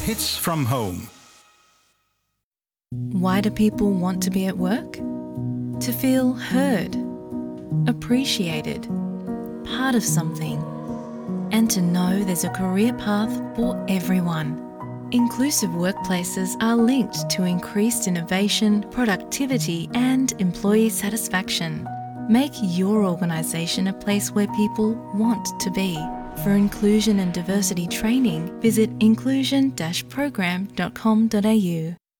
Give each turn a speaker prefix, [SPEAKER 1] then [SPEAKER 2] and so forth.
[SPEAKER 1] Hits from Home.
[SPEAKER 2] Why do people want to be at work? To feel heard, appreciated, part of something, and to know there's a career path for everyone. Inclusive workplaces are linked to increased innovation, productivity, and employee satisfaction. Make your organisation a place where people want to be. For inclusion and diversity training, visit inclusion-program.com.au.